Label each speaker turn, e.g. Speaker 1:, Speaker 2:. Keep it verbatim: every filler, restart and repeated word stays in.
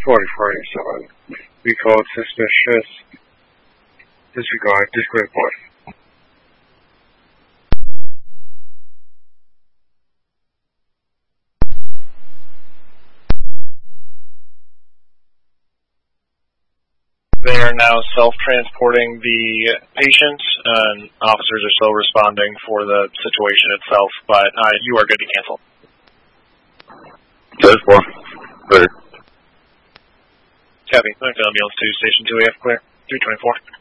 Speaker 1: forty-four eighty-seven. We called suspicious. Disregard. Disconnect report.
Speaker 2: They are now self-transporting the patients, and officers are still responding for the situation itself, but uh, you are good to cancel.
Speaker 3: There's four. Clear.
Speaker 2: Copy. Ambulance to Station two A F, clear. three twenty-four.